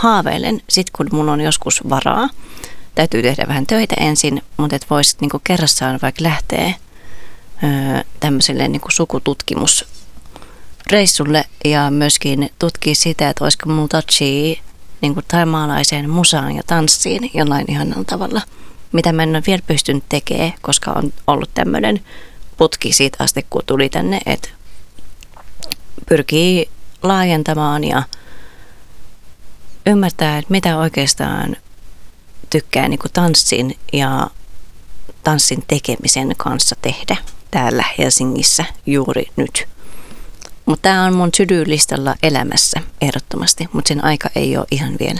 haaveilen, sit kun mun on joskus varaa, täytyy tehdä vähän töitä ensin, mutta et voisit niin kuin kerrassaan vaikka lähteä tämmöiselle niin kuin sukututkimusreissulle ja myöskin tutkia sitä, että olisiko mun touchia niin kuin thaimaalaiseen musaan ja tanssiin jollain ihanalla tavalla, mitä mä en ole vielä pystynyt tekemään, koska on ollut tämmöinen putki siitä asti, kun tuli tänne, että pyrkii laajentamaan ja ymmärtää, että mitä oikeastaan tykkää niin kuin tanssin ja tanssin tekemisen kanssa tehdä täällä Helsingissä juuri nyt. Mutta tämä on mun to-do-listalla elämässä ehdottomasti, mutta sen aika ei ole ihan vielä.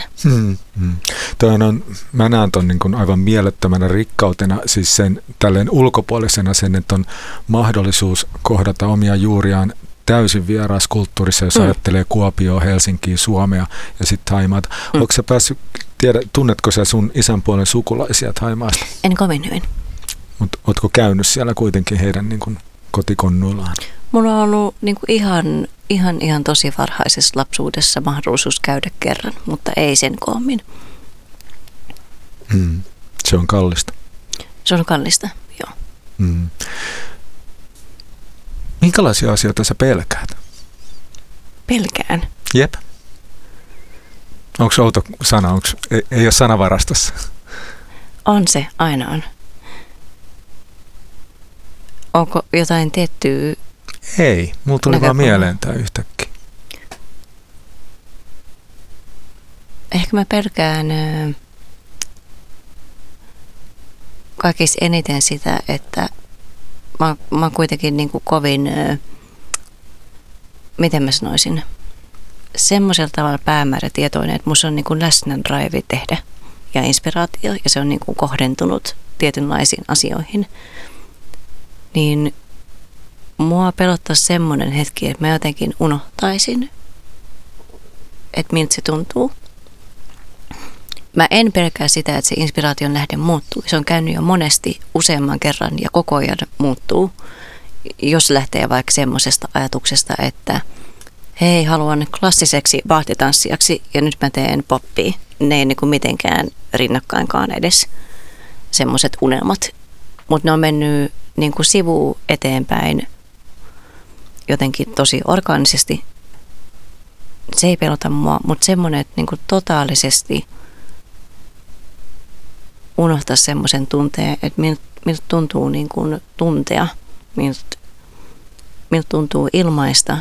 Mä näen ton niin kuin aivan mielettömänä rikkautena, siis sen tälleen ulkopuolisena sen, että on mahdollisuus kohdata omia juuriaan täysin vieraassa kulttuurissa, jos ajattelee Kuopioa, Helsinkiä, Suomea ja sitten Thaimaata. Onko sä päässyt, tunnetko sä sun isän puolen sukulaisia Thaimaasta? En kovin hyvin. Mutta ootko käynyt siellä kuitenkin heidän niin kuin kotikonnuillaan? Mulla on ollut niin kuin ihan tosi varhaisessa lapsuudessa mahdollisuus käydä kerran, mutta ei sen koommin. Se on kallista. Se on kallista, joo. Minkälaisia asioita sä pelkäät? Pelkään? Jep. Onko outo sana? Ei ole sanavarastossa. On se, aina on. Onko jotain tiettyä? Ei, mulla tuli vaan mieleen tää yhtäkkiä. Ehkä mä pelkään kaikista eniten sitä, että mä oon kuitenkin niin kuin kovin, miten mä sanoisin, semmoisella tavalla päämäärätietoinen, että musta on niin kuin läsnä drive tehdä ja inspiraatio, ja se on niin kuin kohdentunut tietynlaisiin asioihin. Niin mua pelottaa semmoinen hetki, että mä jotenkin unohtaisin, että miltä se tuntuu. Mä en pelkää sitä, että se inspiraation lähde muuttuu. Se on käynyt jo monesti useamman kerran ja koko ajan muuttuu. Jos lähtee vaikka semmoisesta ajatuksesta, että hei, haluan klassiseksi vaahtitanssijaksi ja nyt mä teen poppia. Ne ei niin kuin mitenkään rinnakkainkaan edes semmoiset unelmat. Mutta ne on mennyt niin kuin sivuun eteenpäin jotenkin tosi orgaanisesti. Se ei pelota mua, mutta semmoinen, että niin kuin totaalisesti unohtaa semmoisen tunteen, että miltä tuntuu niin kuin tuntea, miltä tuntuu ilmaista,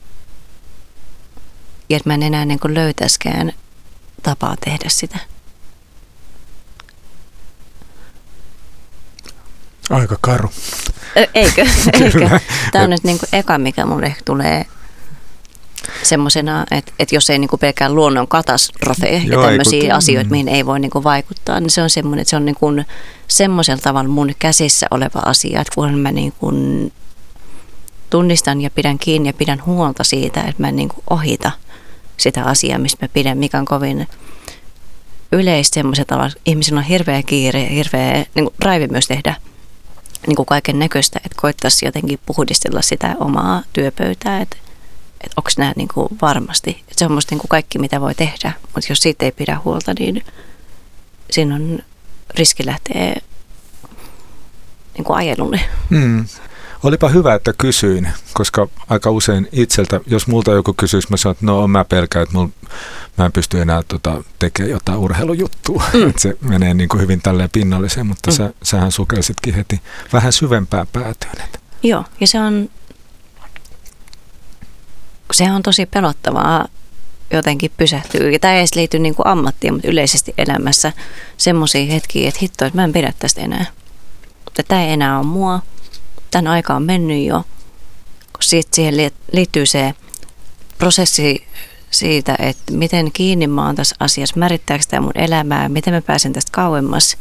ja että mä en enää niin kuin löytäisikään tapaa tehdä sitä. Aika karu. Eikö? Tämä on nyt niin kuin eka, mikä mulle ehkä tulee semmoisena, että jos ei niin kuin pelkään luonnon katastrofeja ja tämmöisiä asioita, mihin ei voi niin kuin vaikuttaa, niin se on semmoinen, että se on niin kuin semmoisella tavalla mun käsissä oleva asia, että kun mä niin kuin tunnistan ja pidän kiinni ja pidän huolta siitä, että mä en niin kuin ohita sitä asiaa, mistä mä pidän, mikä on kovin yleistä semmoisella tavalla. Ihmisillä on hirveä kiire ja hirveä niin kuin drive myös tehdä niin kuin kaiken näköistä, että koittaisi jotenkin puhdistella sitä omaa työpöytää, että onko nämä niin kuin varmasti. Että se on musta niin kuin kaikki, mitä voi tehdä, mutta jos siitä ei pidä huolta, niin siinä on riski lähteä niin kuin ajelulle. Olipa hyvä, että kysyin, koska aika usein itseltä, jos multa joku kysyisi, mä sanon, että no mä pelkään, että mä en pysty enää tekemään jotain urheilujuttua. Että se menee niin kuin hyvin tälleen pinnalliseen, mutta sähän sukelsitkin heti vähän syvempään päätyyn. Joo, ja se on tosi pelottavaa jotenkin pysähtyä. Ja tämä ei edes liity niin kuin ammattiin, mutta yleisesti elämässä semmoisia hetkiä, että hitto, että mä en pidä tästä enää. Että tämä ei enää ole mua. Tän aika on mennyt jo. Sitten siihen liittyy se prosessi siitä, että miten kiinni mä oon tässä asiassa, määrittääkö tämä mun elämää, miten mä pääsen tästä kauemmas.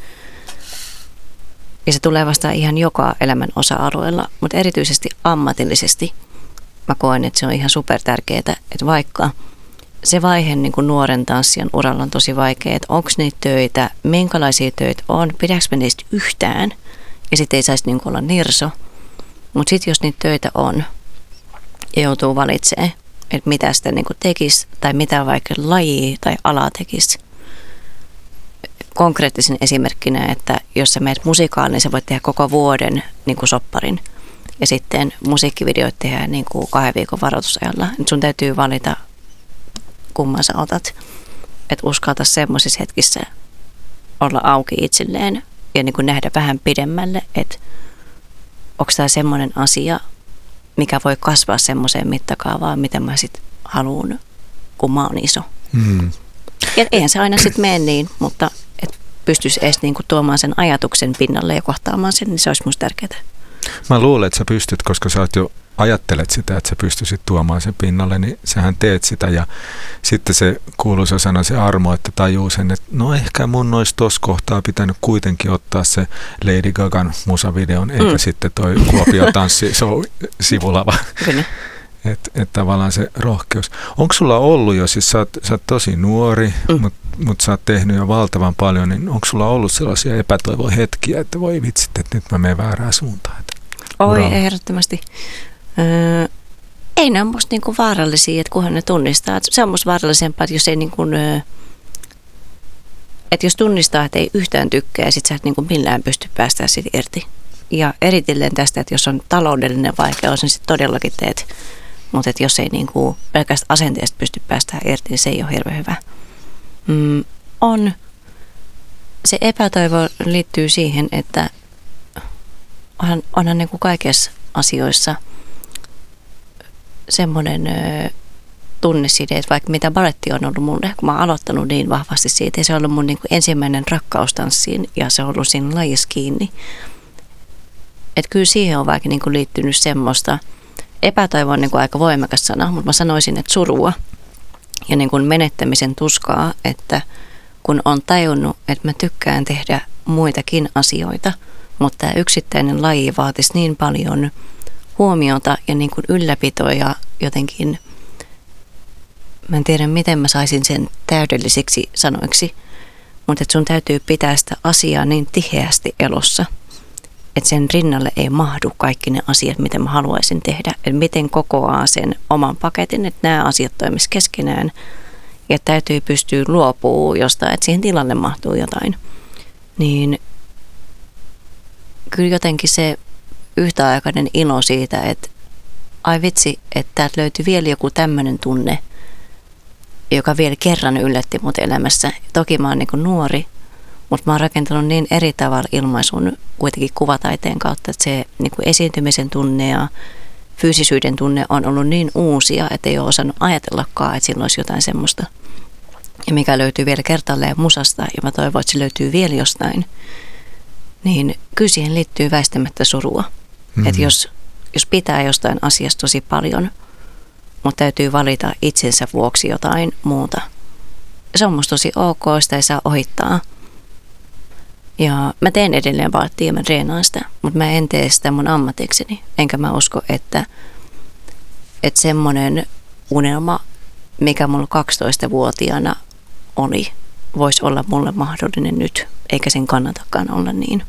Ja se tulee vasta ihan joka elämän osa-alueella, mutta erityisesti ammatillisesti mä koen, että se on ihan super tärkeää, että vaikka se vaihe niin kuin nuoren tanssijan uralla on tosi vaikea, että onko niitä töitä, minkälaisia töitä on, pidääkö mä niistä yhtään, ja sitten ei saisi niin kuin olla nirso. Mutta sitten jos niitä töitä on ja joutuu valitsemaan, että mitä sitä niin kuin tekisi tai mitä vaikka lajia tai alaa tekisi. Konkreettisen esimerkkinä, että jos sä meet musikaaliin, niin sä voit tehdä koko vuoden niin kuin sopparin. Ja sitten musiikkivideoit tehdään niin kuin 2 viikon varoitusajalla. Nyt sun täytyy valita, kumman sä otat. Että uskalta semmoisissa hetkissä olla auki itselleen ja niin kuin nähdä vähän pidemmälle, että onko tämä semmoinen asia, mikä voi kasvaa semmoiseen mittakaavaan, mitä mä sitten haluan, kun mä oon iso. Ja eihän se aina sitten mene niin, mutta että pystyisi edes niin kuin tuomaan sen ajatuksen pinnalle ja kohtaamaan sen, niin se olisi musta tärkeää. Mä luulen, että sä pystyt, koska sä oot jo ajattelet sitä, että sä pystyisit tuomaan sen pinnalle, niin sähän teet sitä. Ja sitten se kuuluisa sana, se armo, että tajuu sen, että no ehkä mun olisi tuossa kohtaa pitänyt kuitenkin ottaa se Lady Gagan musavideon, eikä sitten toi Kuopio tanssi-show sivulava. Kyllä. Että tavallaan se rohkeus. Onko sulla ollut jo, siis sä oot tosi nuori, mutta sä oot tehnyt jo valtavan paljon, niin onko sulla ollut sellaisia epätoivon hetkiä, että voi vitsit, että nyt mä menen väärään suuntaan? Oi, ehdottomasti. Ei ne ole musta niinku vaarallisia, että kunhan ne tunnistaa. Et se on musta vaarallisempaa, että jos ei niinku, että jos tunnistaa, että ei yhtään tykkää, ja sit sä et niinku millään pysty päästään siitä irti. Ja eritellen tästä, että jos on taloudellinen vaikeus, niin sit todellakin teet. Mutta jos ei niinku pelkästään asenteesta pysty päästään irti, niin se ei ole hirveän hyvä. Se epätoivo liittyy siihen, että onhan niin kuin kaikissa asioissa semmoinen tunneside, että vaikka mitä baletti on ollut mulle, kun mä oon aloittanut niin vahvasti siitä, ja se on ollut mun niin kuin ensimmäinen rakkaustanssiin, ja se on ollut siinä lajissa kiinni. Että kyllä siihen on vaikka niin kuin liittynyt semmoista, epätoivo on niin kuin aika voimakas sana, mutta mä sanoisin, että surua ja niin kuin menettämisen tuskaa, että kun on tajunnut, että mä tykkään tehdä muitakin asioita, mutta tämä yksittäinen laji vaatisi niin paljon huomiota ja niin kuin ylläpitoa ja jotenkin, mä en tiedä miten mä saisin sen täydellisiksi sanoiksi, mutta että sun täytyy pitää sitä asiaa niin tiheästi elossa, että sen rinnalle ei mahdu kaikki ne asiat, mitä mä haluaisin tehdä, että miten kokoaa sen oman paketin, että nämä asiat toimisi keskenään ja täytyy pystyä luopumaan jostain, että siihen tilalle mahtuu jotain, niin kyllä jotenkin se yhtäaikainen ilo siitä, että ai vitsi, että täältä löytyi vielä joku tämmöinen tunne, joka vielä kerran yllätti mut elämässä. Toki mä oon niin kuin nuori, mutta mä oon rakentanut niin eri tavalla ilmaisun kuitenkin kuvataiteen kautta, että se niin kuin esiintymisen tunne ja fyysisyyden tunne on ollut niin uusia, että ei ole osannut ajatellakaan, että sillä olisi jotain semmoista. Ja mikä löytyy vielä kertalleen musasta, ja mä toivon, että se löytyy vielä jostain. Niin kyllä siihen liittyy väistämättä surua. Että jos pitää jostain asiasta tosi paljon, mutta täytyy valita itsensä vuoksi jotain muuta. Se on musta tosi ok, sitä ei saa ohittaa. Ja mä teen edelleen balettia ja mä treenaan sitä, mutta mä en tee sitä mun ammatikseni. Enkä mä usko, että semmoinen unelma, mikä mulla 12-vuotiaana oli, voisi olla mulle mahdollinen nyt, eikä sen kannatakaan olla niin.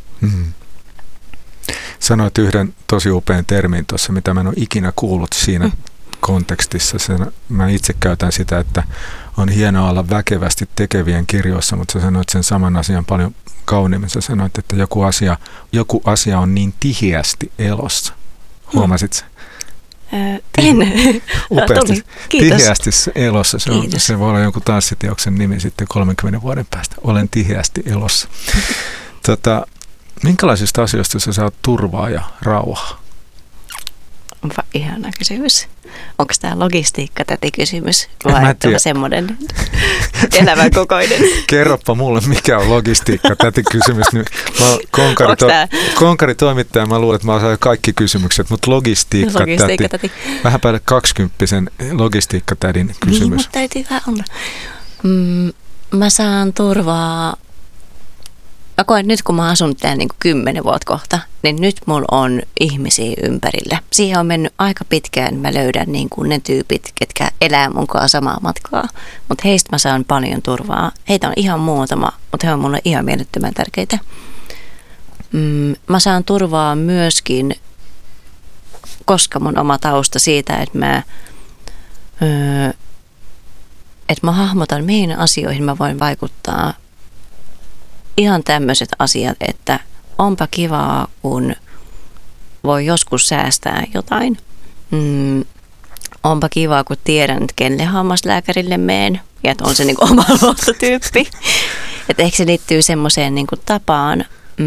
Sanoit yhden tosi upean termin tuossa, mitä mä en ole ikinä kuullut siinä kontekstissa. Mä itse käytän sitä, että on hienoa olla väkevästi tekevien kirjoissa, mutta sä sanoit sen saman asian paljon kauniimmin. Sä sanoit, että joku asia on niin tiheästi elossa. Huomasit sä? En. Upeasti. Kiitos. Tiheästi elossa. Se voi olla jonkun tanssiteoksen nimi sitten 30 vuoden päästä. Olen tiheästi elossa. Minkälaisista asioista sä saat turvaa ja rauhaa? Onpa ihana kysymys. Onko tämä logistiikka täti kysymys vai semmoinen elävän kokoinen? Kerropa mulle, mikä on logistiikka täti kysymys. Mä konkaritoimittaja, mä luulen, että mä osaan kaikki kysymykset, mutta logistiikka täti. Vähän päälle 20-sen logistiikkatädin kysymys. Niin, mutta täytyy vähän olla. Mä saan turvaa. Mä koen, nyt kun mä asun täällä niin 10 vuotta kohta, niin nyt mulla on ihmisiä ympärillä. Siihen on mennyt aika pitkään, mä löydän niin kuin ne tyypit, ketkä elää mun kanssa samaa matkaa. Mutta heistä mä saan paljon turvaa. Heitä on ihan muutama, mutta he on mulle ihan mielettömän tärkeitä. Mä saan turvaa myöskin, koska mun oma tausta siitä, että mä että mä hahmotan, mihin asioihin mä voin vaikuttaa. Ihan tämmöiset asiat, että onpa kivaa, kun voi joskus säästää jotain. Onpa kivaa, kun tiedän, että kelle hammaslääkärille meen ja että on se niinku oma luottotyyppi. Että ehkä se liittyy semmoiseen niinku tapaan.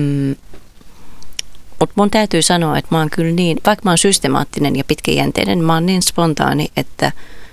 Mutta mun täytyy sanoa, että mä oon kyllä niin, vaikka mä oon systemaattinen ja pitkäjänteinen, mä oon niin spontaani, että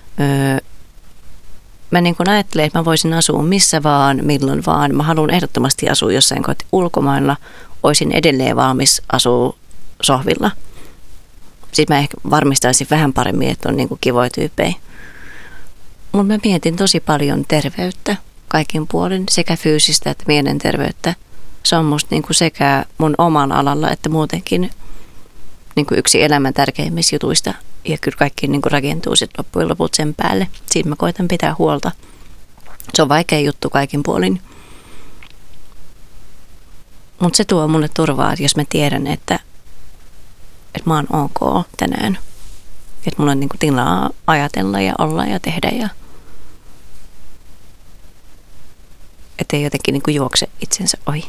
mä niin kun ajattelen, että mä voisin asua missä vaan, milloin vaan. Mä haluan ehdottomasti asua jossain kohti ulkomailla. Oisin edelleen valmis asua sohvilla. Sitten mä ehkä varmistaisin vähän paremmin, että on niin kuin kivoja tyyppejä. Mutta mä mietin tosi paljon terveyttä kaikin puolin, sekä fyysistä että mielenterveyttä. Se on musta niin kuin sekä mun omalla alalla että muutenkin niin kuin yksi elämän tärkeimmistä jutuista. Ja kyllä kaikki niin kuin rakentuu sitten loppujen loput sen päälle. Siitä mä koitan pitää huolta. Se on vaikea juttu kaikin puolin. Mutta se tuo mulle turvaa, jos mä tiedän, että mä oon ok tänään. Että mulla on niin kuin tilaa ajatella ja olla ja tehdä. Ja että ei jotenkin niin kuin juokse itsensä ohi.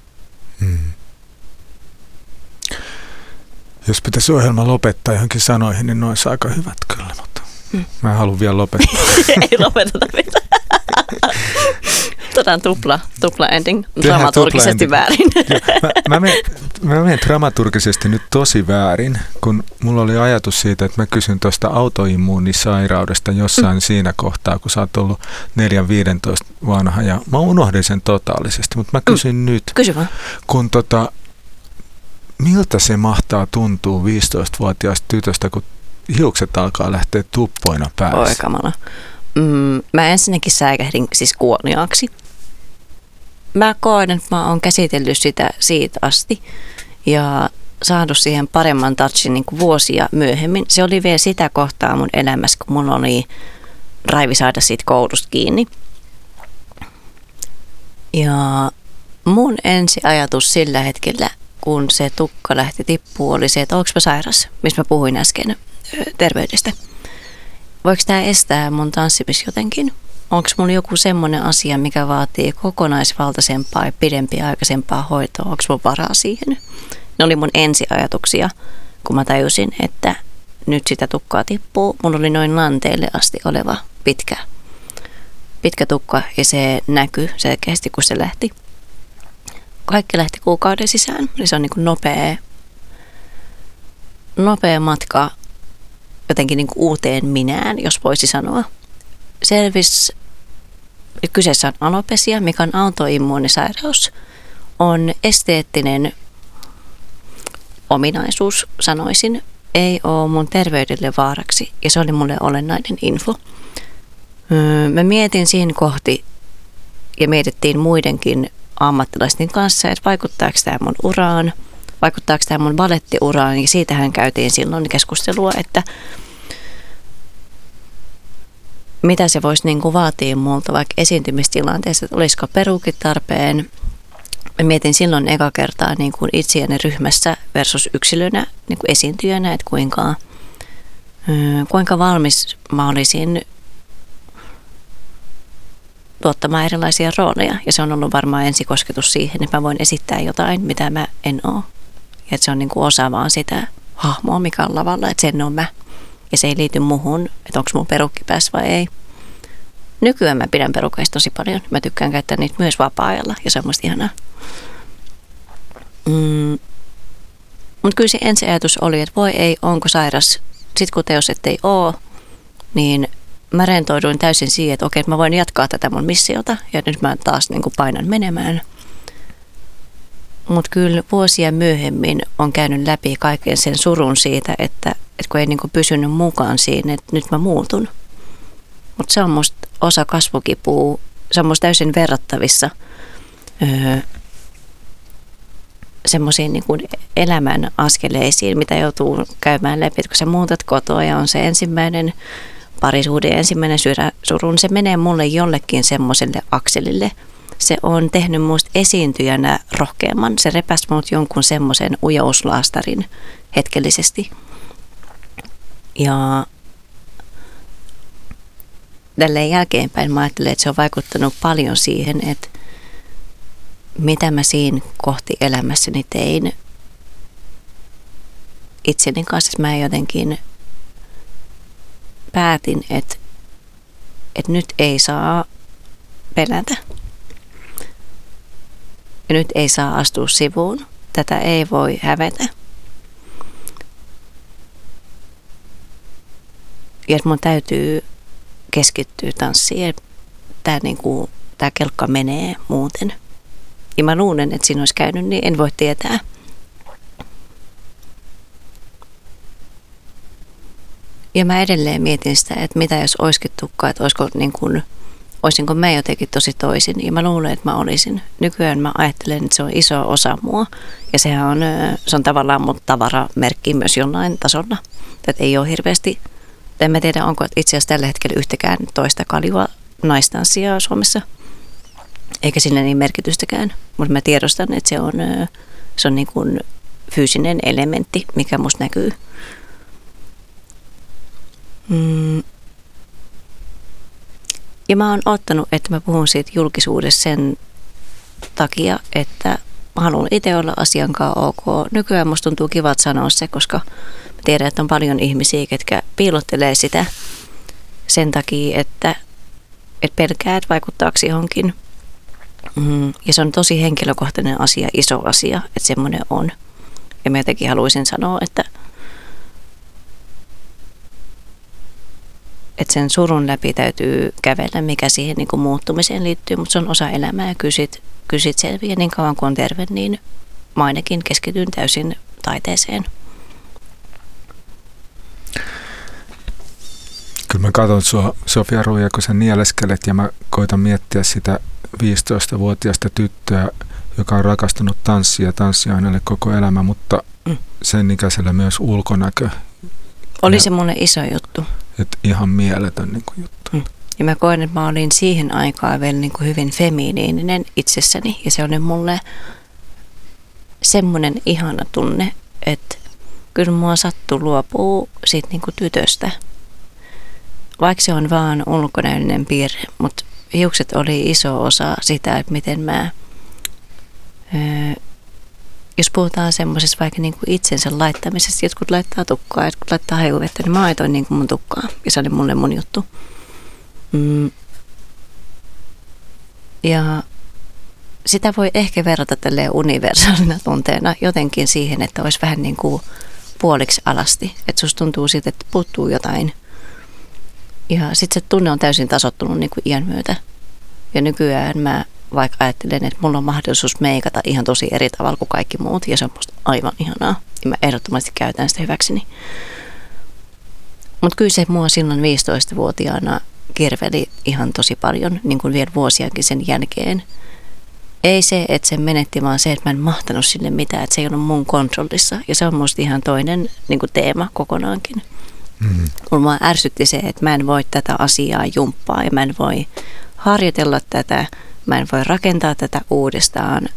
Jos pitäisi ohjelma lopettaa johonkin sanoihin, niin ne olisi aika hyvät kyllä, mutta mä haluan vielä lopettaa. Ei lopeteta mitään. Otetaan tupla ending dramaturgisesti väärin. Mä menen dramaturgisesti nyt tosi väärin, kun mulla oli ajatus siitä, että mä kysyn tuosta autoimmuunisairaudesta jossain siinä kohtaa, kun sä oot ollut 4-15 vanha ja mä unohdin sen totaalisesti, mutta mä kysyn nyt. Kysy vaan. Kun miltä se mahtaa tuntua 15-vuotiaasta tytöstä, kun hiukset alkaa lähteä tuppoina päässä? Oi kamala. Mä ensinnäkin säikähdin siis kuoliaaksi. Mä koen, että mä oon käsitellyt sitä siitä asti ja saanut siihen paremman touchin niin kuin vuosia myöhemmin. Se oli vielä sitä kohtaa mun elämässä, kun mun oli raivi saada siitä koulusta kiinni. Ja mun ensi ajatus sillä hetkellä, kun se tukka lähti tippuun, oli se, että onko mä sairas, mistä mä puhuin äsken terveydestä. Voiko tämä estää mun tanssimista jotenkin? Onko mulla joku semmoinen asia, mikä vaatii kokonaisvaltaisempaa ja pidempiaikaisempaa hoitoa? Onko mulla varaa siihen? Ne oli mun ensiajatuksia, kun mä tajusin, että nyt sitä tukkaa tippuu. Mulla oli noin lanteille asti oleva pitkä tukka ja se näkyi selkeästi, kun se lähti. Kaikki lähti kuukauden sisään. Eli se on niin kuin nopea matka jotenkin niin kuin uuteen minään, jos voisi sanoa. Selvisi, kyseessä on alopesia, mikä on autoimmuunisairaus, on esteettinen ominaisuus, sanoisin, ei ole mun terveydelle vaaraksi ja se oli mulle olennainen info. Mä mietin siinä kohti ja mietittiin muidenkin ammattilaisten kanssa, että vaikuttaako tämä mun uraan, vaikuttaako tämä mun balettiuraan ja siitähän käytiin silloin keskustelua, että mitä se voisi niin kuin vaatia multa vaikka esiintymistilanteessa, että olisiko perukit tarpeen. Mä mietin silloin eka kertaa niin kuin itseäni ryhmässä versus yksilönä niin kuin esiintyjänä, että kuinka valmis mä olisin tuottamaan erilaisia rooleja. Ja se on ollut varmaan ensikosketus siihen, että mä voin esittää jotain, mitä mä en ole. Ja että se on niin kuin osa vaan sitä hahmoa, mikä on lavalla, että sen on mä. Ja se ei liity muhun, että onko mun perukki päässä vai ei. Nykyään mä pidän perukeista tosi paljon. Mä tykkään käyttää niitä myös vapaa-ajalla ja se on musta ihanaa. Mutta kyllä se ensiajatus oli, että voi ei, onko sairas. Sitten kun teos ettei oo, niin mä rentouduin täysin siihen, että okei, että mä voin jatkaa tätä mun missiota. Ja nyt mä taas niin kuin painan menemään. Mutta kyllä vuosia myöhemmin on käynyt läpi kaiken sen surun siitä, että kun ei niin kuin pysynyt mukaan siinä, että nyt mä muutun. Mutta se on musta osa kasvukipua, se on musta täysin verrattavissa semmoisiin niin kuin elämän askeleisiin, mitä joutuu käymään läpi. Et kun sä muutat kotoa ja on se ensimmäinen parisuhde ja ensimmäinen suru, niin se menee mulle jollekin semmoiselle akselille. Se on tehnyt musta esiintyjänä rohkeamman. Se repäsi mut jonkun semmoisen ujouslaastarin hetkellisesti. Ja tälleen jälkeenpäin mä ajattelen, että se on vaikuttanut paljon siihen, että mitä mä siinä kohti elämässäni tein itseni kanssa. Mä jotenkin päätin, että nyt ei saa pelätä. Ja nyt ei saa astua sivuun. Tätä ei voi hävetä. Ja mun täytyy keskittyä tanssiin. Tää kelkka menee muuten. Ja mä luulen, että siinä olisi käynyt, niin en voi tietää. Ja mä edelleen mietin sitä, että mitä jos olisikin tukkaa, että olisinko mä jotenkin tosi toisin. Ja mä luulen, että mä olisin. Nykyään mä ajattelen, että se on iso osa mua. Ja se on tavallaan mun tavaramerkki myös jollain tasolla. Että ei ole hirveästi, en mä tiedä onko itse asiassa tällä hetkellä yhtäkään toista kaljua naistanssia Suomessa. Eikä sillä niin merkitystäkään. Mutta mä tiedostan, että se on niin kuin fyysinen elementti, mikä musta näkyy. Ja mä oon ottanut, että mä puhun siitä julkisuudessa sen takia, että mä haluan itse olla asian kanssa ok. Nykyään musta tuntuu kivalta sanoa se, koska mä tiedän, että on paljon ihmisiä, ketkä piilottelee sitä sen takia, että pelkää, että vaikuttaako johonkin. Ja se on tosi henkilökohtainen asia, iso asia, että semmoinen on. Ja mä jotenkin haluaisin sanoa, että sen surun läpi täytyy kävellä, mikä siihen niin kuin muuttumiseen liittyy, mutta se on osa elämää ja kyllä sit selviää niin kauan kuin on terve, niin mä ainakin keskityn täysin taiteeseen. Kyllä mä katson sua, Sofia Ruija, kun sä nieleskelet ja mä koitan miettiä sitä 15-vuotiaasta tyttöä, joka on rakastunut tanssia hänelle koko elämä, mutta sen ikäisellä myös ulkonäkö. Oli se mulle iso juttu. Että ihan mieletön niin kuin juttu. Ja mä koen, että mä olin siihen aikaan vielä niin kuin hyvin feminiininen itsessäni. Ja se oli mulle semmoinen ihana tunne, että kyllä mua sattui luopua siitä niin kuin tytöstä. Vaikka se on vaan ulkonäöllinen piirre, mutta hiukset oli iso osa sitä, että miten mä... Jos puhutaan semmoisessa vaikka niin kuin itsensä laittamisesta, jotkut laittaa tukkaa, jotkut laittaa hajuvettä, niin mä laitoin niin kuin mun tukkaa. Ja se oli mulle mun juttu. Ja sitä voi ehkä verrata tälleen universaalina tunteena jotenkin siihen, että olisi vähän niin kuin puoliksi alasti. Että susta tuntuu siitä, että puuttuu jotain. Ja sitten se tunne on täysin tasoittunut niin kuin iän myötä. Ja nykyään mä vaikka ajattelen, että mulla on mahdollisuus meikata ihan tosi eri tavalla kuin kaikki muut, ja se on musta aivan ihanaa. Ja mä ehdottomasti käytän sitä hyväkseni. Mutta kyllä se mua silloin 15-vuotiaana kirveli ihan tosi paljon, niin kuin vielä vuosiakin sen jälkeen. Ei se, että se menetti, vaan se, että mä en mahtanut sinne mitään, että se ei ollut mun kontrollissa. Ja se on musta ihan toinen niin kuin teema kokonaankin. Mulla ärsytti se, että mä en voi tätä asiaa jumppaa ja mä en voi harjoitella tätä. Mä en voi rakentaa tätä uudestaan.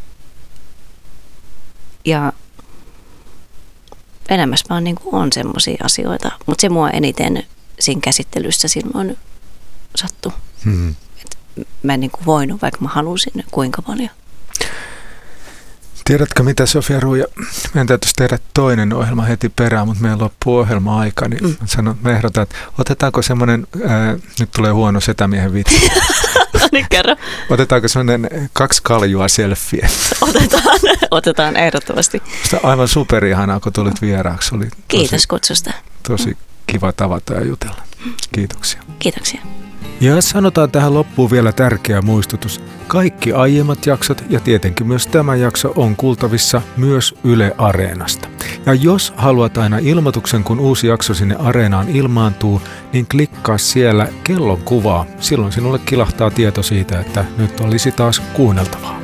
Ja elämässä vaan niin kuin on semmoisia asioita. Mutta se mua eniten siinä käsittelyssä silloin sattui. Et mä en niin kuin voinut, vaikka mä halusin kuinka paljon. Tiedätkö mitä, Sofia Ruija? Meidän täytyisi tehdä toinen ohjelma heti perään, mutta meillä loppuu ohjelma-aika. Niin mä ehdotan, että otetaanko semmoinen, nyt tulee huono setämiehen vitsi. No niin, kerro. Otetaanko semmoinen 2 kaljua selfie? Otetaan ehdottomasti. Sitä aivan superihanaa, kun tulit vieraaksi. Oli Kiitos kutsusta. Tosi kiva tavata ja jutella. Kiitoksia. Kiitoksia. Ja sanotaan tähän loppuun vielä tärkeä muistutus. Kaikki aiemmat jaksot ja tietenkin myös tämä jakso on kuultavissa myös Yle Areenasta. Ja jos haluat aina ilmoituksen, kun uusi jakso sinne Areenaan ilmaantuu, niin klikkaa siellä kellon kuvaa. Silloin sinulle kilahtaa tieto siitä, että nyt olisi taas kuunneltavaa.